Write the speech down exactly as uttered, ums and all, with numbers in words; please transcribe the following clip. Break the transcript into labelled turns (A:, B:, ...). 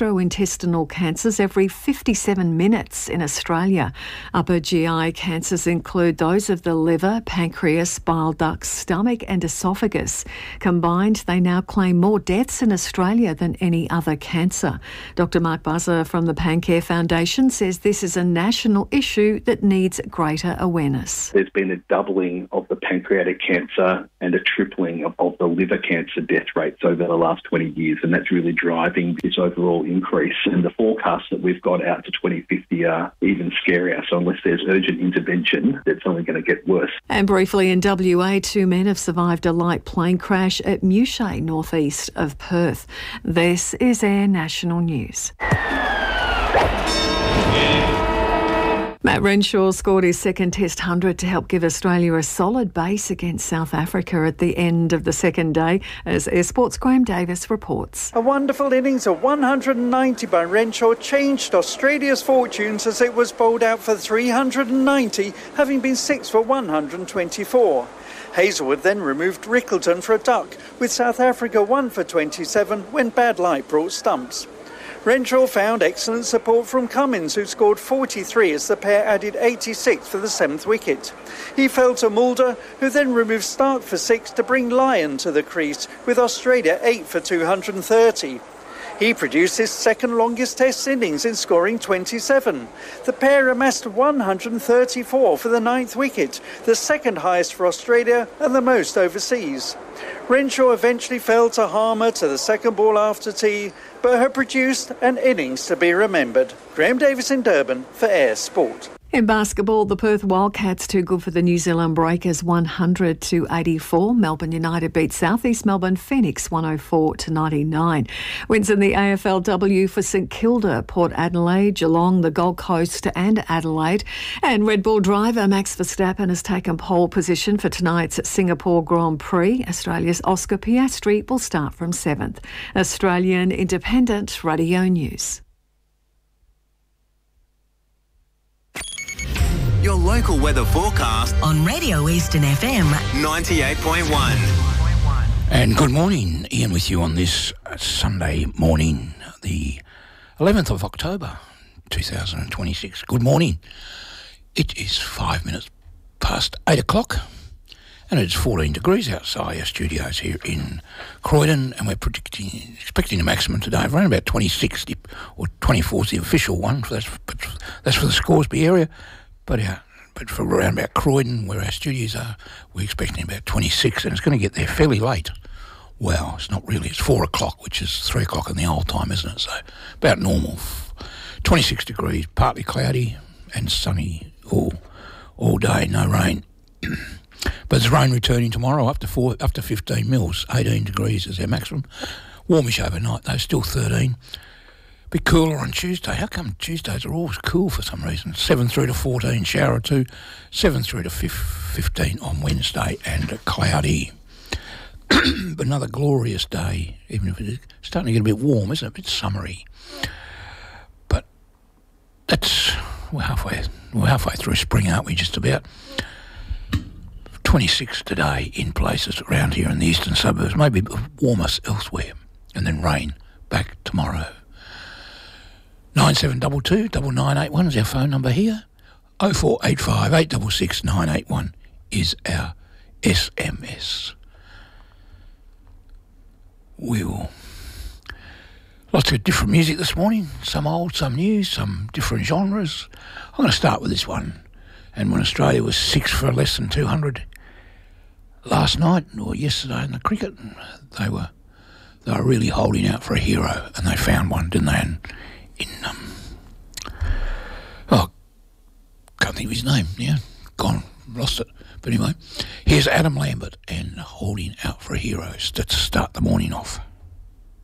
A: gastrointestinal cancers every fifty-seven minutes in Australia. Upper G I cancers include those of the liver, pancreas, bile ducts, stomach and esophagus. Combined, they now claim more deaths in Australia than any other cancer. Doctor Mark Buzzer from the Pancare Foundation says this is a national issue that needs greater awareness.
B: There's been a doubling of the pancreatic cancer and a tripling of, of the liver cancer death rates over the last twenty years, and that's really driving this overall increase. And the forecasts that we've got out to twenty fifty are even scarier. So unless there's urgent intervention, it's only going to get worse.
A: And briefly in W A, two men have survived a light plane crash at Mewshay, northeast of Perth. This is Air National News. Matt Renshaw scored his second Test one hundred to help give Australia a solid base against South Africa at the end of the second day, as Air Sports' Graham Davis reports.
C: A wonderful innings of one hundred ninety by Renshaw changed Australia's fortunes as it was bowled out for three hundred ninety, having been six for one hundred twenty-four. Hazelwood then removed Rickleton for a duck, with South Africa one for twenty-seven when bad light brought stumps. Renshaw found excellent support from Cummins, who scored forty-three as the pair added eighty-six for the seventh wicket. He fell to Mulder, who then removed Stark for six to bring Lyon to the crease, with Australia eight for two hundred thirty. He produced his second longest Test innings in scoring twenty-seven. The pair amassed one hundred thirty-four for the ninth wicket, the second highest for Australia and the most overseas. Renshaw eventually fell to Harmer to the second ball after tea, but had produced an innings to be remembered. Graham Davis in Durban for Air Sport.
A: In basketball, the Perth Wildcats too good for the New Zealand Breakers, one hundred to eighty-four. Melbourne United beat South East Melbourne Phoenix one oh four to ninety-nine. Wins in the A F L W for St Kilda, Port Adelaide, Geelong, the Gold Coast and Adelaide. And Red Bull driver Max Verstappen has taken pole position for tonight's Singapore Grand Prix. Australia's Oscar Piastri will start from seventh. Australian Independent Radio News.
D: Your local weather forecast
E: on Radio Eastern F M
D: ninety-eight point one.
F: And good morning, Ian with you on this Sunday morning, the eleventh of October, two thousand twenty-six. Good morning. It is five minutes past eight o'clock and it's fourteen degrees outside our studios here in Croydon, and we're predicting, expecting a maximum today of around about twenty-six, or twenty-four is the official one, that's, that's for the Scoresby area. But uh, but for around about Croydon, where our studios are, we're expecting about twenty-six, and it's going to get there fairly late. Well, it's not really. It's four o'clock, which is three o'clock in the old time, isn't it? So about normal. twenty-six degrees, partly cloudy and sunny all all day, no rain. But there's rain returning tomorrow up to four, up to fifteen mils. eighteen degrees is our maximum. Warmish overnight though, still thirteen. Bit cooler on Tuesday. How come Tuesdays are always cool for some reason? seven through to fourteen, shower or two. seven through to fifteen on Wednesday, and cloudy. But another glorious day, even if it's starting to get a bit warm, isn't it? A bit summery. But that's, we're halfway, we're halfway through spring, aren't we, just about? twenty-six today in places around here in the eastern suburbs, maybe warmer elsewhere, and then rain back tomorrow. nine seven two two, nine nine eight one is our phone number here. oh four eight five, eight six six, nine eight one is our S M S. We'll... Lots of different music this morning, some old, some new, some different genres. I'm going to start with this one. And when Australia was six for less than two hundred last night, or yesterday in the cricket, they were they were really holding out for a hero, and they found one, didn't they? And in, um, oh, can't think of his name, yeah, gone, lost it. But anyway, here's Adam Lambert and Holding Out for a Hero to start the morning off.